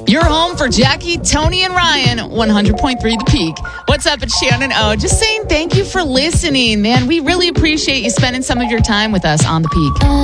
You're home for Jackie, Tony, and Ryan, 100.3 The Peak. What's up? It's Shannon O. Just saying thank you for listening, man. We really appreciate you spending some of your time with us on The Peak.